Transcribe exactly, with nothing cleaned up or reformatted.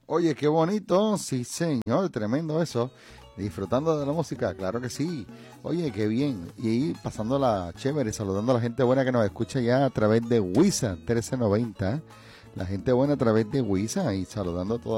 Oye, qué bonito, sí señor, tremendo eso. Disfrutando de la música, claro que sí. Oye, qué bien. Y ahí pasándola chévere, saludando a la gente buena que nos escucha ya a través de Wisa trece noventa. La gente buena a través de Wisa y saludando a toda